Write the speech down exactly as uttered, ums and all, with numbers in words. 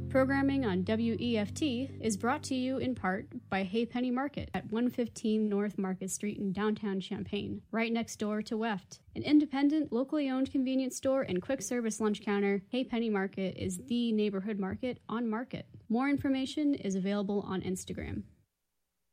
Programming on W E F T is brought to you in part by Hay Penny Market at one fifteen North Market Street in downtown Champaign, right next door to W E F T. An independent, locally owned convenience store and quick service lunch counter, Hay Penny Market is the neighborhood market on Market. More information is available on Instagram.